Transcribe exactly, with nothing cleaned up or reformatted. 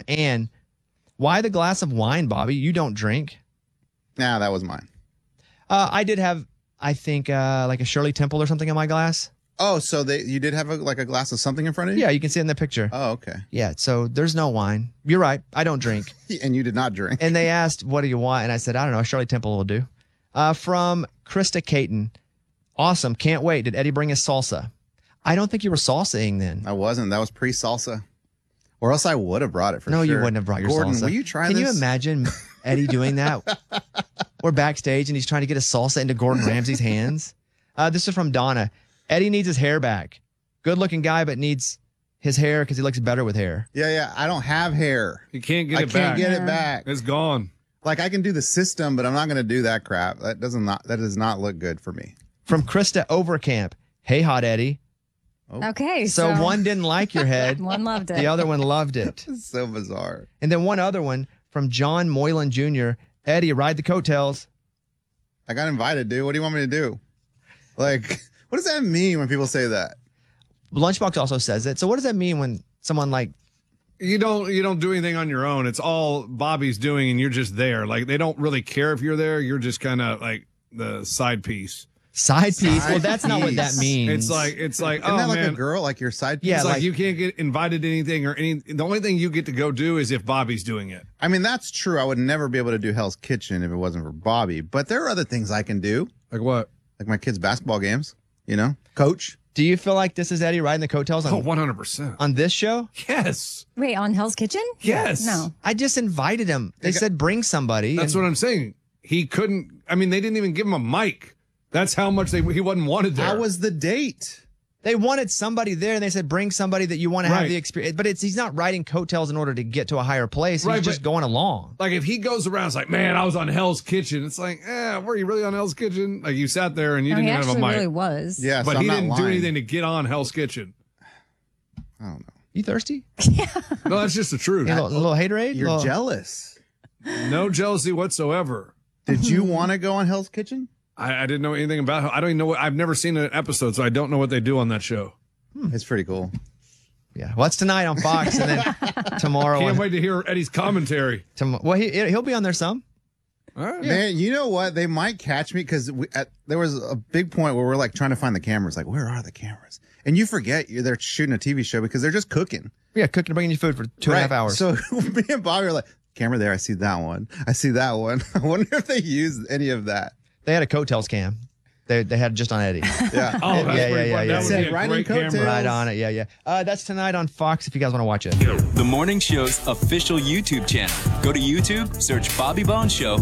And why the glass of wine, Bobby? You don't drink. Nah, that was mine. Uh, I did have, I think, uh, like a Shirley Temple or something in my glass. Oh, so they you did have a, like a glass of something in front of you? Yeah, you can see it in the picture. Oh, okay. Yeah, so there's no wine. You're right. I don't drink. And you did not drink. And they asked, what do you want? And I said, I don't know. Shirley Temple will do. Uh, from Krista Caton. Awesome. Can't wait. Did Eddie bring his salsa? I don't think you were salsaing then. I wasn't. That was pre-salsa. Or else I would have brought it for no, sure. you wouldn't have brought your Gordon, salsa. will you try Can this? you imagine Eddie doing that? We're backstage and he's trying to get a salsa into Gordon Ramsay's hands. Uh, this is from Donna. Eddie needs his hair back. Good looking guy, but needs his hair because he looks better with hair. Yeah, yeah. I don't have hair. You can't get I it can't back. get Yeah. it back. It's gone. Like I can do the system, but I'm not going to do that crap. That doesn't not that does not look good for me. From Krista Overcamp. Hey, Hot Eddie. Oh. Okay. So, So, one didn't like your head. one loved it. The other one loved it. It's so bizarre. And then one other one from John Moylan Junior Eddie, ride the coattails. I got invited, dude. What do you want me to do? Like, what does that mean when people say that? Lunchbox also says it. So what does that mean when someone like You don't you don't do anything on your own. It's all Bobby's doing and you're just there. Like they don't really care if you're there. You're just kind of like the side piece. Side piece? Side well, that's not what that piece. means. It's like it's like Isn't oh that like man. a girl, like your side piece? Yeah, It's like, like- you can't get invited to anything or any. The only thing you get to go do is if Bobby's doing it. I mean, that's true. I would never be able to do Hell's Kitchen if it wasn't for Bobby. But there are other things I can do, Like what? like my kids' basketball games, you know, coach. Do you feel like this is Eddie riding the coattails on, Oh, one hundred percent. on this show? Yes. Wait, on Hell's Kitchen? Yes. No. I just invited him. They said bring somebody. That's and what I'm saying. He couldn't. I mean, they didn't even give him a mic. That's how much they he wasn't wanted there. How was the date? They wanted somebody there, and they said bring somebody that you want to have Right. the experience. But it's he's not riding coattails in order to get to a higher place. He's Right, just but- going along. Like if he goes around, it's like, man, I was on Hell's Kitchen. It's like, eh, were you really on Hell's Kitchen? Like you sat there and you No, he didn't have a actually mic. really was. Yeah, But so I'm he not didn't do lying. anything to get on Hell's Kitchen. I don't know. You thirsty? No, that's just the truth. A little, a little haterade? You're Little- jealous. No jealousy whatsoever. Did you want to go on Hell's Kitchen? I, I didn't know anything about it. I don't even know what, I've never seen an episode, so I don't know what they do on that show. It's pretty cool. Yeah. Well, it's tonight on Fox, and then tomorrow. Can't on, wait to hear Eddie's commentary. tom- well, he he'll be on there some. All right. Man, you know what? They might catch me because there was a big point where we're like trying to find the cameras. Like, where are the cameras? And you forget you're they're shooting a T V show because they're just cooking. Yeah, cooking and bringing you food for two and a half Right. hours. So me and Bobby are like, camera there. I see that one. I see that one. I wonder if they used any of that. They had a coattails cam. They they had just on Eddie. Yeah. Oh, that's Yeah, pretty yeah, fun. yeah, That would yeah. be a Riding great camera. coattails. Right on it. Yeah, yeah. Uh, that's tonight on Fox if you guys want to watch it. The morning show's official YouTube channel. Go to YouTube, search Bobby Bones Show,